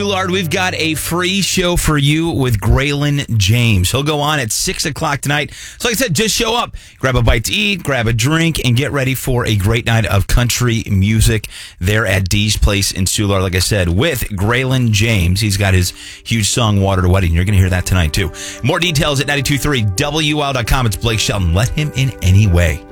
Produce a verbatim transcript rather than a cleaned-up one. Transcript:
Lard, we've got a free show for you with Graylin James. He'll go on at six o'clock tonight. So like I said, just show up, grab a bite to eat, grab a drink, and get ready for a great night of country music there at Dee's Place in Soulard, like I said, with Graylin James. He's got his huge song, Water to Wedding. You're going to hear that tonight, too. More details at nine two three W L dot com. It's Blake Shelton. Let him in anyway.